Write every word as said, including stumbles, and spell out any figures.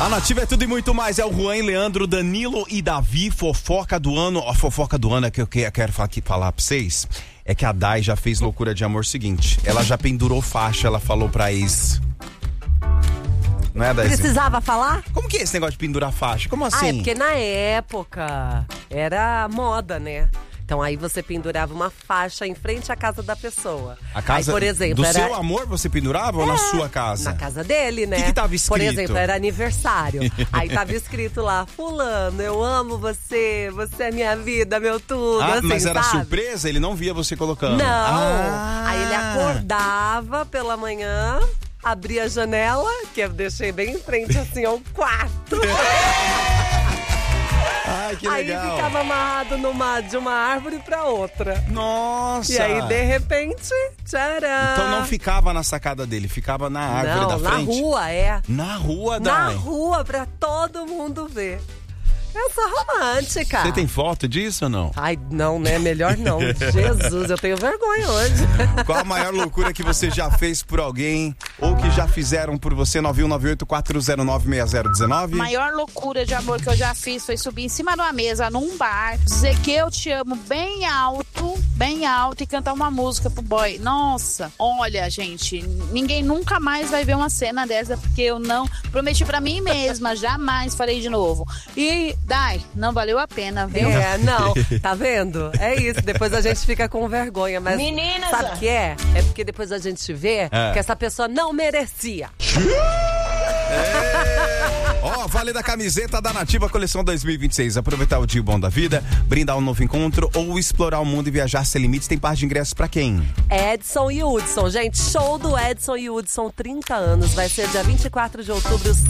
A Nativa é tudo e muito mais. É o Juan, Leandro, Danilo e Davi. Fofoca do ano. A fofoca do ano é que eu quero falar, aqui, falar pra vocês. É que a Dai já fez loucura de amor seguinte. Ela já pendurou faixa, ela falou pra ex. Não é, Dai? Precisava falar? Como que é esse negócio de pendurar faixa? Como assim? Ah, é porque na época era moda, né? Então aí você pendurava uma faixa em frente à casa da pessoa. A casa aí, por exemplo, do era... seu amor você pendurava é, ou na sua casa? Na casa dele, né? O que, que tava escrito? Por exemplo, era aniversário. Aí tava escrito lá, fulano, eu amo você, você é minha vida, meu tudo, Ah, assim, mas era sabe? surpresa? Ele não via você colocando? Não. Ah. Aí ele acordava pela manhã, abria a janela, que eu deixei bem em frente assim ao quarto. Ai, que legal. Aí ficava amarrado numa, de uma árvore pra outra. Nossa! E aí, de repente, tcharam! Então não ficava na sacada dele, ficava na árvore não, da frente? na rua, é. Na rua, Na Dai? rua, pra todo mundo ver. Eu sou romântica. Você tem foto disso ou não? Ai, não, né? Melhor não. Jesus, eu tenho vergonha hoje. Qual a maior loucura que você já fez por alguém ou que já fizeram por você? nove um nove oito quatro zero nove seis zero um nove. Maior loucura de amor que eu já fiz foi subir em cima de uma mesa num bar, dizer que eu te amo bem alto, bem alto e cantar uma música pro boy. Nossa, olha, gente, ninguém nunca mais vai ver uma cena dessa porque eu não prometi pra mim mesma, jamais farei de novo. E Dai, não valeu a pena, viu? É, não, tá vendo? É isso, depois a gente fica com vergonha, mas Meninas, sabe o que é? É porque depois a gente vê é. que essa pessoa não merecia. Ó, oh, vale da camiseta da Nativa Coleção dois mil e vinte e seis. Aproveitar o dia bom da vida, brindar um novo encontro ou explorar o mundo e viajar sem limites. Tem par de ingressos pra quem? Edson e Hudson, gente, show do Edson e Hudson, trinta anos, vai ser dia vinte e quatro de outubro,